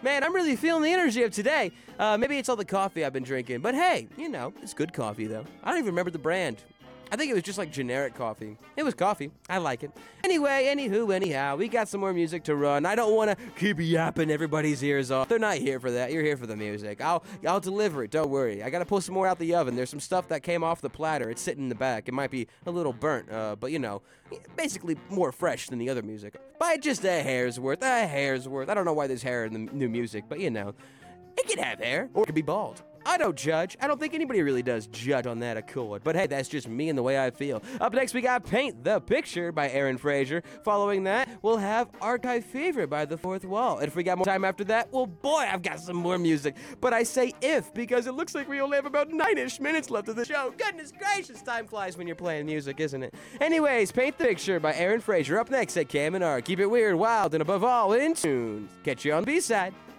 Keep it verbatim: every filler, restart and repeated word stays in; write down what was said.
Man, I'm really feeling the energy of today. Uh, maybe it's all the coffee I've been drinking, but hey, you know, it's good coffee though. I don't even remember the brand. I think it was just like generic coffee. It was coffee. I like it. Anyway, anywho, anyhow, we got some more music to run. I don't want to keep yapping everybody's ears off. They're not here for that. You're here for the music. I'll I'll deliver it. Don't worry. I got to pull some more out the oven. There's some stuff that came off the platter. It's sitting in the back. It might be a little burnt, uh, but you know, basically more fresh than the other music. By just a hair's worth. A hair's worth. I don't know why there's hair in the new music, but you know, it can have hair or it can be bald. I don't judge. I don't think anybody really does judge on that accord. But hey, that's just me and the way I feel. Up next, we got Paint the Picture by Aaron Fraser. Following that, we'll have Archive Favorite by The Fourth Wall. And if we got more time after that, well, boy, I've got some more music. But I say if, because it looks like we only have about nine-ish minutes left of the show. Goodness gracious, time flies when you're playing music, isn't it? Anyways, Paint the Picture by Aaron Fraser. Up next at Cam and R. Keep it weird, wild, and above all, in tune. Catch you on the B-side.